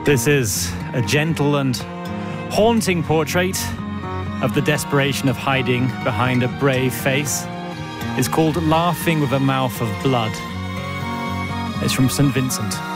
This is a gentle and haunting portrait of the desperation of hiding behind a brave face. It's called Laughing with a Mouth of Blood. It's from St. Vincent.